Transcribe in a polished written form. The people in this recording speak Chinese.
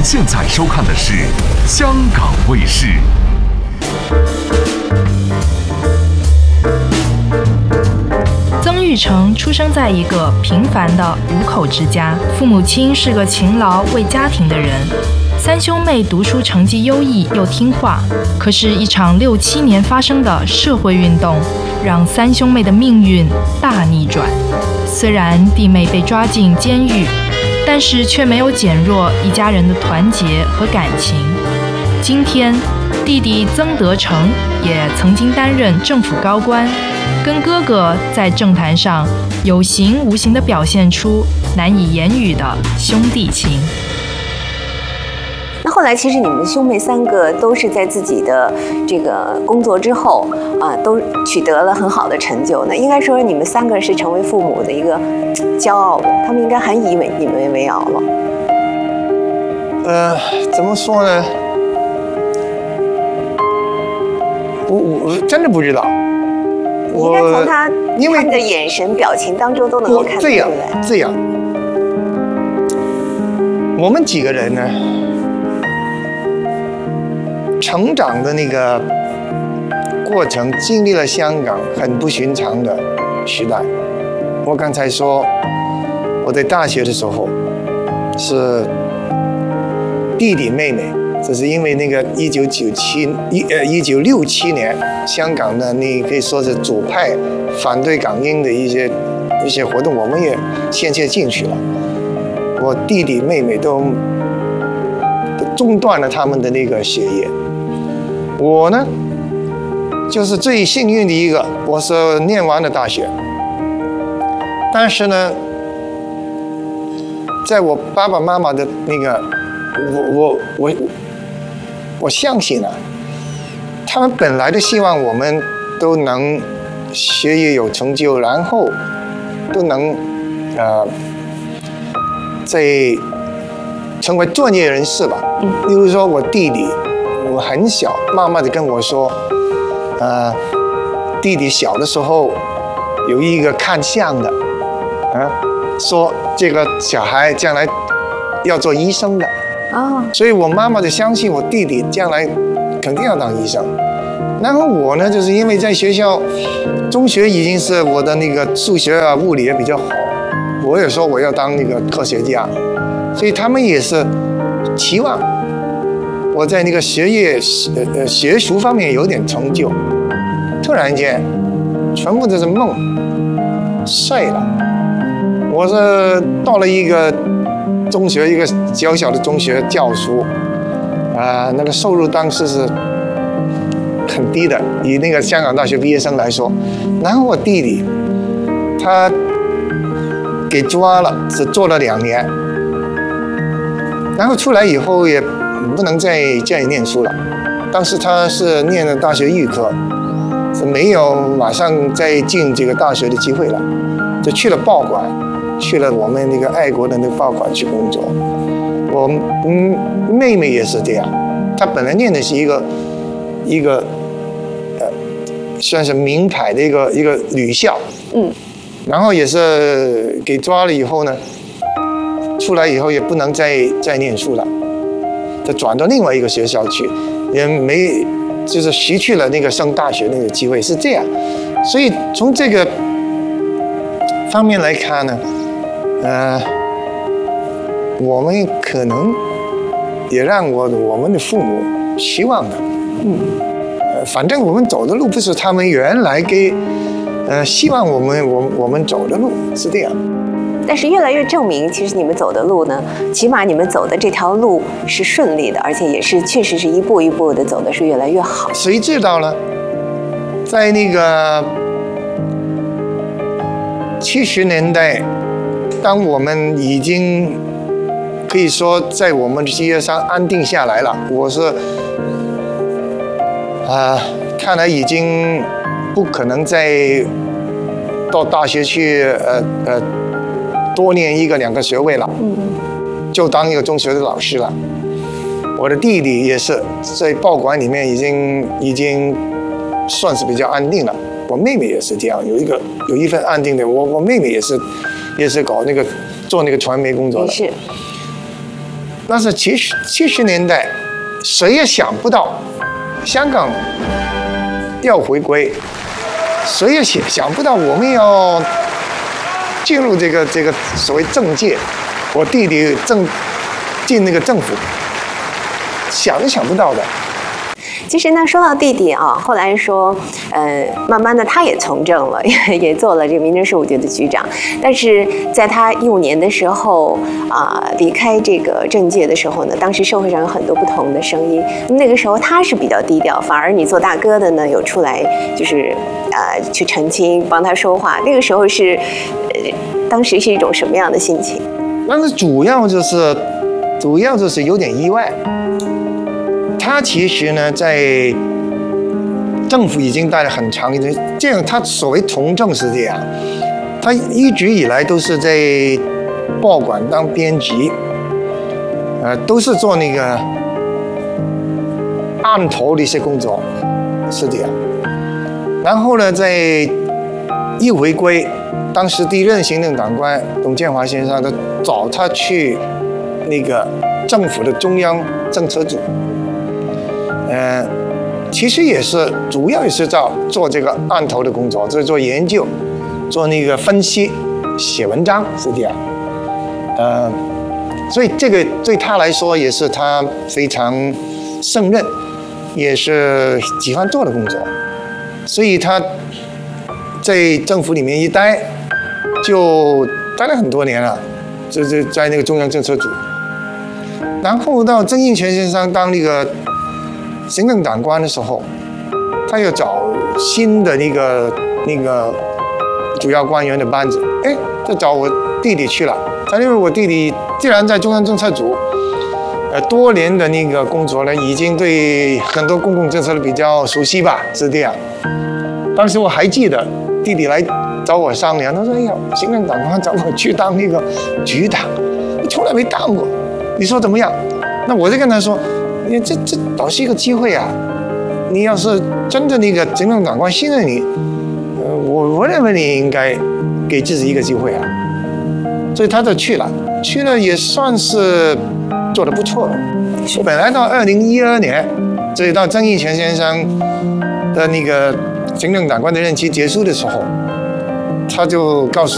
现在收看的是香港卫视。 曾钰成出生在一个平凡的5口之家，父母亲是个勤劳为家庭的人。3兄妹读书成绩优异又听话，可是，一场6、7年发生的社会运动，让3兄妹的命运大逆转。虽然弟妹被抓进监狱，但是却没有减弱一家人的团结和感情。今天，弟弟曾德成也曾经担任政府高官，跟哥哥在政坛上有形无形地表现出难以言语的兄弟情。 那后来，其实你们兄妹3个都是在自己的这个工作之后都取得了很好的成就。那应该说，你们3个是成为父母的一个骄傲的，他们应该很以你们为傲了。 怎么说呢？我真的不知道。 你应该从他们的眼神、表情当中都能够看得出来。 这样，我们几个人呢？成长的那个过程，经历了香港很不寻常的时代。我刚才说，我在大学的时候是弟弟妹妹，这是因为那个1967年香港的你可以说是左派反对港英的一些活动，我们也先进去了。我弟弟妹妹都中断了他们的那个学业。我呢，就是最幸运的一个，我是念完了大学，但是呢，在我爸爸妈妈的那个，我相信啊，他们本来的希望我们都能学业有成就，然后都能在成为专业人士吧。例如说我弟弟。我很小，妈妈就跟我说，弟弟小的时候有一个看相的，说这个小孩将来要做医生的，所以我妈妈就相信我弟弟将来肯定要当医生。然后我呢，就是因为在学校，中学已经是我的那个数学啊、物理也比较好，我也说我要当那个科学家，所以他们也是期望。我在那个学术方面有点成就，突然间，全部都是梦碎了。我是到了一个中学，一个小小的中学教书，那个收入当时是很低的，以那个香港大学毕业生来说。然后我弟弟，他给抓了，只做了2年，然后出来以后也。不能再念书了。当时他是念了大学预科，是没有马上再进这个大学的机会了，就去了报馆，去了我们那个爱国的那个报馆去工作。我妹妹也是这样，她本来念的是一个算是名牌的一个女校，然后也是给抓了以后呢，出来以后也不能再念书了。就转到另外一个学校去，也没就是失去了那个上大学那个机会，是这样。所以从这个方面来看呢，我们可能也让我们的父母希望的，反正我们走的路不是他们原来给希望我们走的路，是这样。 但是越来越证明，其实你们走的路呢，起码你们走的这条路是顺利的，而且也是确实是一步一步的走的是越来越好。 谁知道呢？在那个70年代，当我们已经可以说在我们的事业上安定下来了，我是看来已经不可能再到大学去多念1个2个学位了，就当一个中学的老师了。我的弟弟也是在报馆里面已经算是比较安定了。我妹妹也是这样，有一份安定的。我妹妹也是搞做那个传媒工作的。 是。 那是70年代，谁也想不到香港要回归，谁也想不到我们要进入这个所谓政界，我弟弟进那个政府，想都想不到的。 其实呢，说到弟弟啊，后来说，慢慢的他也从政了，也做了这个民政事务局的局长。但是在他15年的时候离开这个政界的时候呢，当时社会上有很多不同的声音。那个时候他是比较低调，反而你做大哥的呢，有出来就是去澄清，帮他说话。那个时候是，当时是一种什么样的心情？ 但是主要就是有点意外。他其实呢，在政府已经待了很长一段，这样他所谓从政是这样，他一直以来都是在报馆当编辑，都是做那个案头的一些工作，是这样。然后呢，在一回归，当时第一任行政长官董建华先生都找他去那个政府的中央政策组。其实也是主要也是做这个案头的工作，就是做研究，做那个分析，写文章是这样。所以这个对他来说也是他非常胜任，也是喜欢做的工作。所以他在政府里面一待，就待了很多年了，就是在那个中央政策组。然后到曾荫权先生当那个行政长官的时候，他又找新的那个主要官员的班子，就找我弟弟去了。他因为我弟弟既然在中央政策组，多年的那个工作呢，已经对很多公共政策比较熟悉吧，是这样。当时我还记得弟弟来找我商量，他说：“哎呀，行政长官找我去当那个局长，我从来没当过，你说怎么样？”那我就跟他说：“你这倒是一个机会啊！你要是真的那个行政长官信任你，我认为你应该给自己一个机会啊。”所以他就去了也算是做得不错了。本来到2012年，所以到曾荫权先生的那个行政长官的任期结束的时候，他就告诉